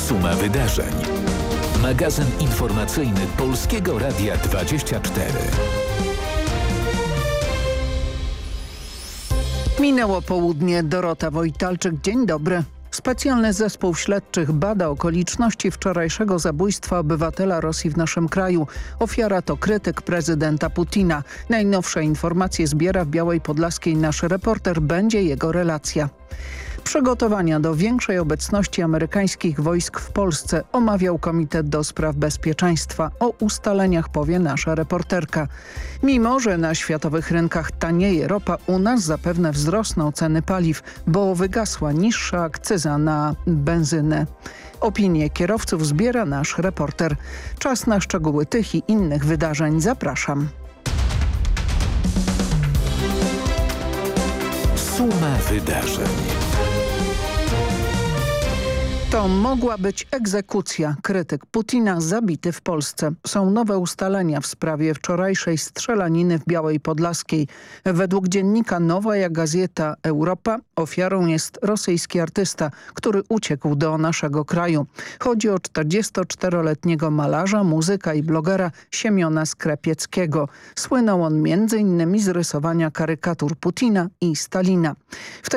Suma wydarzeń. Magazyn informacyjny Polskiego Radia 24. Minęło południe. Dorota Wojtalczyk. Dzień dobry. Specjalny zespół śledczych bada okoliczności wczorajszego zabójstwa obywatela Rosji w naszym kraju. Ofiara to krytyk prezydenta Putina. Najnowsze informacje zbiera w Białej Podlaskiej nasz reporter. Będzie jego relacja. Przygotowania do większej obecności amerykańskich wojsk w Polsce omawiał Komitet do Spraw Bezpieczeństwa. O ustaleniach powie nasza reporterka. Mimo że na światowych rynkach tanieje ropa, u nas zapewne wzrosną ceny paliw, bo wygasła niższa akcyza na benzynę. Opinie kierowców zbiera nasz reporter. Czas na szczegóły tych i innych wydarzeń. Zapraszam. Suma wydarzeń. To mogła być egzekucja. Krytyk Putina zabity w Polsce. Są nowe ustalenia w sprawie wczorajszej strzelaniny w Białej Podlaskiej. Według dziennika Nowaja Gazeta Europa ofiarą jest rosyjski artysta, który uciekł do naszego kraju. Chodzi o 44-letniego malarza, muzyka i blogera Siemiona Skrepieckiego. Słynął on m.in. z rysowania karykatur Putina i Stalina. W tej